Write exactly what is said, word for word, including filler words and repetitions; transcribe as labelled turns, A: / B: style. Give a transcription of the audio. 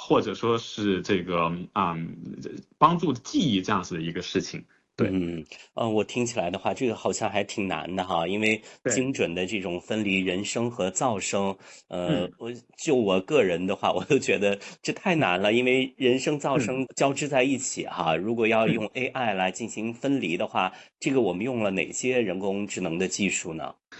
A: 或者说是这个啊、嗯、帮助记忆这样子的一个事情。对
B: 嗯，呃，我听起来的话，这个好像还挺难的哈，因为
A: 对，
B: 精准的这种分离人声和噪声，呃，
A: 嗯
B: 我就我个人的话，我都觉得这太难了，因为人声噪
A: 嗯
B: 声交织在一起哈，如果要用
A: 嗯。
B: A I 来进行分离的话，这个我们用了哪些人工智能的技术呢？